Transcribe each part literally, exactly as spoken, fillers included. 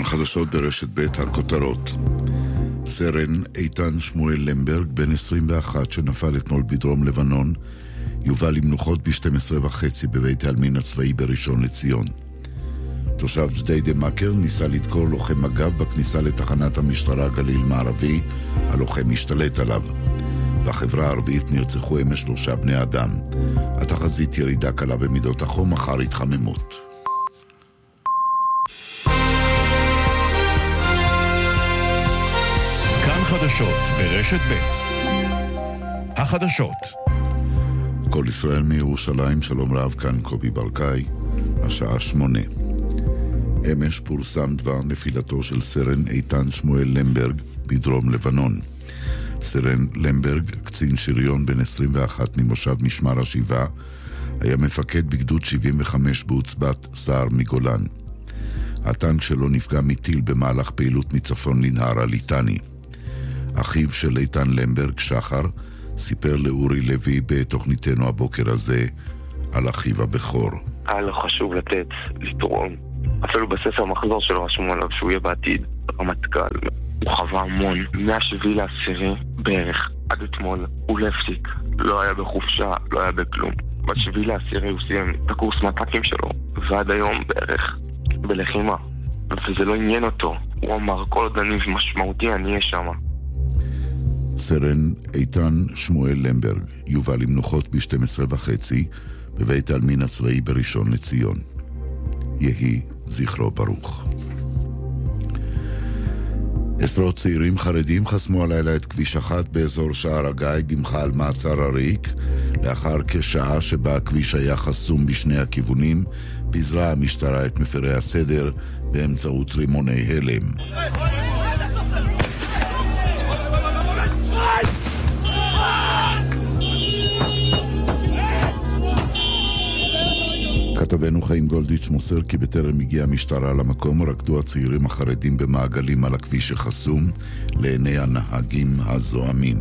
החדשות ברשת ב' הכותרות. סרן איתן שמואל למברג, בן עשרים ואחת, שנפל אתמול בדרום לבנון, יובא למנוחות ב-שתים עשרה וחצי בבית העלמין הצבאי בראשון לציון. תושב ג'דיידה מכר ניסה לדקור לוחם מג"ב בכניסה לתחנת המשטרה גליל מערבי, הלוחם השתלט עליו. בחברה הערבית נרצחו אמש שלושה בני אדם. התחזית ירידה קלה במידות החום אחר התחממות. כאן חדשות ברשת ב'. החדשות. כל ישראל מירושלים, שלום רב, כאן קובי ברקאי, השעה שמונה. אמש פורסם דבר נפילתו של סרן איתן שמואל למברג בדרום לבנון. סרן למברג, קצין שריון בן עשרים ואחת ממושב משמר השבעה, היה מפקד בגדוד שבעים וחמש בעוצבת סער מגולן. הטנק שלו נפגע מטיל במהלך פעילות מצפון לנהר הליטני. אחיו של איתן למברג, שחר, סיפר לאורי לוי בתוכניתנו הבוקר הזה על אחיו הבכור. היה לו חשוב לתת, לתרום. אפילו בספר המחזור שלו רשמו עליו שהוא יהיה בעתיד רמטכ"ל. הוא חווה המון, מהשביעי לעשירי בערך עד אתמול הוא לא הפסיק, לא היה בחופשה, לא היה בכלום. בשביעי לעשירי הוא סיים את הקורס מטרקים שלו, ועד היום בערך בלחימה, וזה לא עניין אותו. הוא אמר, כל עוד אני משמעותי אני אהיה שם. סרן איתן שמואל למברג יובא למנוחות ב-שתים עשרה וחצי בבית העלמין הצבאי בראשון לציון. יהי זכרו ברוך. עשרות צעירים חרדים חסמו הלילה את כביש אחת באזור שער הגיא במחה על מעצר הריק. לאחר כשעה שבה הכביש היה חסום בשני הכיוונים, פיזרה המשטרה את מפרי הסדר באמצעות רימוני הלם. כתבנו חיים גולדיץ' מוסר כי בטרם הגיעה המשטרה למקום רקדו הצעירים החרדים במעגלים על הכביש החסום לעיני הנהגים הזועמים.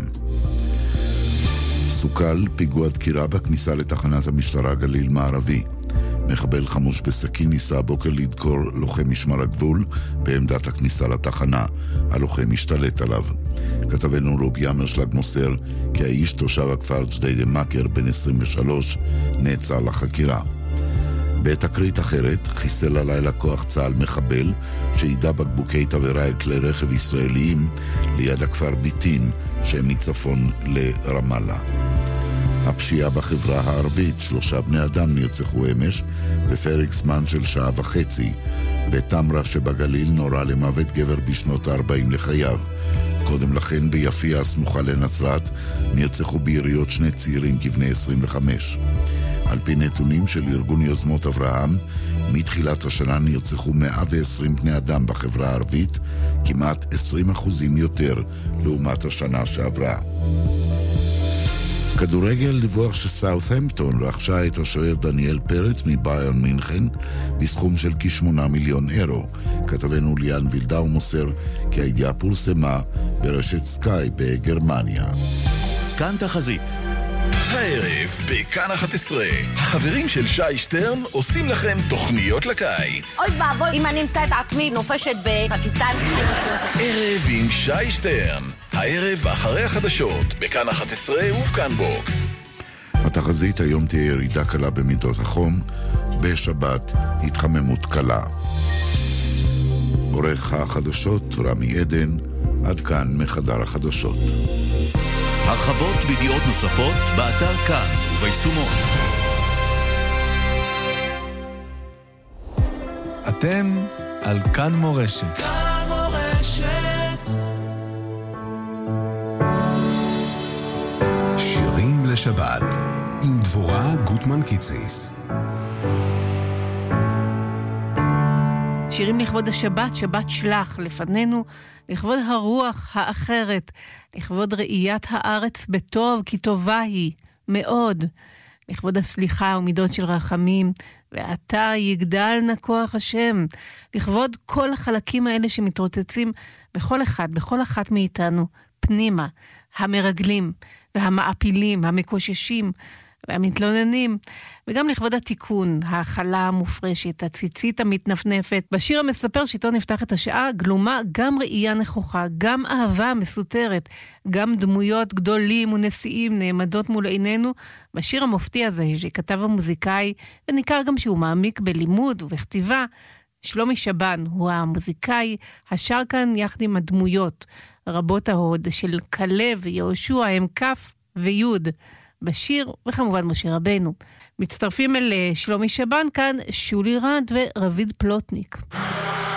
סוכל פיגוע דקירה בכניסה לתחנת המשטרה גליל מערבי. מחבל חמוש בסכין ניסה הבוקר לדקור לוחם משמר הגבול בעמדת הכניסה לתחנה. הלוחם השתלט עליו. כתבנו רובי אמרשלג מוסר כי האיש תושב הכפר ג'דיידה מכר בן עשרים ושלוש נעצר לחקירה. בתקרית אחרת חיסל הלילה כוח צה"ל מחבל שידע בקבוקי תבערה על כלי רכב ישראליים ליד הכפר ביטין שמצפון לרמאללה. הפשיעה בחברה הערבית, שלושה בני אדם נרצחו אמש בפרק זמן של שעה וחצי. בתמרה שבגליל נורא למוות גבר בשנות ה-ארבעים לחייו. קודם לכן ביפיע הסמוכה לנצרת נרצחו ביריות שני צעירים כבני עשרים וחמש. על פי נתונים של ארגון יוזמות אברהם, מתחילת השנה נרצחו מאה ועשרים בני אדם בחברה הערבית, כמעט עשרים אחוזים יותר לעומת השנה שעברה. כדורגל, דיווח שסאות'המפטון רכשה את השוער דניאל פרץ מביירן מינכן בסכום של כשמונה מיליון אירו. כתבנו ליאן וילדאו מוסר כי הידיעה פורסמה ברשת סקאי בגרמניה. כאן תחזית. הערב בכאן אחת עשרה, החברים של שי שטרן עושים לכם תוכניות לקיץ. אוי ואבוי, אם אני אמצא את עצמי נופשת בפקיסטן. ערב עם שי שטרן, הערב אחרי החדשות בכאן אחת עשרה ובכאן בוקס. התחזית היום תהיה ירידה קלה במידות החום, בשבת התחממות קלה. עורך החדשות רמי עדן, עד כאן מחדר החדשות. הרחבות וידיעות נוספות באתר כאן וביישומון. אתם על כאן מורשת. כאן מורשת. שירים לשבת עם דבורה גוטמן קיציס. שירים לכבוד השבת, שבת שלח לפנינו, לכבוד הרוח האחרת, לכבוד ראיית הארץ בטוב, כי טובה היא מאוד, לכבוד הסליחה ומידות של רחמים, ועתה יגדלנה כוח השם, לכבוד כל החלקים האלה שמתרוצצים בכל אחד, בכל אחת מאיתנו, פנימה, המרגלים והמעפילים, המקוששים, והמתלוננים, וגם לכבוד התיקון, ההכלה המופרשת, הציצית המתנפנפת. בשיר המספר שאיתו נפתח את השעה, גלומה גם ראייה נכוחה, גם אהבה מסותרת, גם דמויות גדולים ונשיאים נעמדות מול עינינו. בשיר המופתי הזה שכתב המוזיקאי, וניכר גם שהוא מעמיק בלימוד ובכתיבה, שלומי שבן הוא המוזיקאי, השר כאן יחד עם הדמויות. רבות ההוד של כלב ויהושע הם כף ויוד בשיר, וכמובן משה רבנו. מצטרפים אל שלומי שבן כאן שולי רנד ורביד פלוטניק.